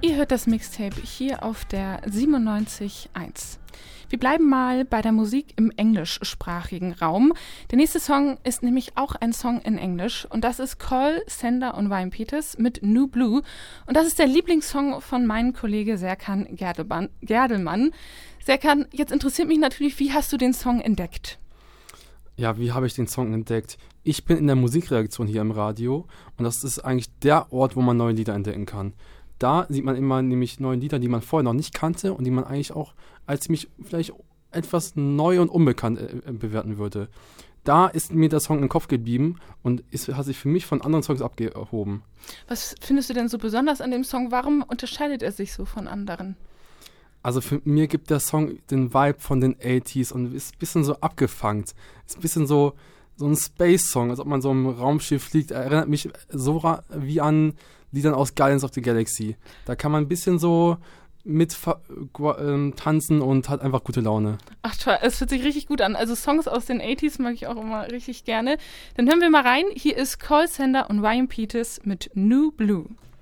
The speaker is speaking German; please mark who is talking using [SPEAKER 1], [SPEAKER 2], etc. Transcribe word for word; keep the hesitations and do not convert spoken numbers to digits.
[SPEAKER 1] Ihr hört das Mixtape hier auf der siebenundneunzig Komma eins. Wir bleiben mal bei der Musik im englischsprachigen Raum. Der nächste Song ist nämlich auch ein Song in Englisch und das ist Cole Sander und Ryan Peters mit New Blue und das ist der Lieblingssong von meinem Kollege Serkan Gerdelman. Gerdelmann. Serkan, jetzt interessiert mich natürlich, wie hast du den Song entdeckt?
[SPEAKER 2] Ja, wie habe ich den Song entdeckt? Ich bin in der Musikredaktion hier im Radio und das ist eigentlich der Ort, wo man neue Lieder entdecken kann. Da sieht man immer nämlich neue Lieder, die man vorher noch nicht kannte und die man eigentlich auch als ziemlich vielleicht etwas neu und unbekannt äh, bewerten würde. Da ist mir der Song im Kopf geblieben und ist, hat sich für mich von anderen Songs abgehoben.
[SPEAKER 1] Was findest du denn so besonders an dem Song? Warum unterscheidet er sich so von anderen?
[SPEAKER 2] Also für mir gibt der Song den Vibe von den achtziger und ist ein bisschen so abgefangen. Ist ein bisschen so, so ein Space-Song, als ob man so im Raumschiff fliegt. Er erinnert mich so ra- wie an Liedern aus Guardians of the Galaxy. Da kann man ein bisschen so mit ver- äh, tanzen und hat einfach gute Laune.
[SPEAKER 1] Ach toll, es hört sich richtig gut an. Also Songs aus den achtziger mag ich auch immer richtig gerne. Dann hören wir mal rein. Hier ist Cole Sander und Ryan Peters mit New Blue.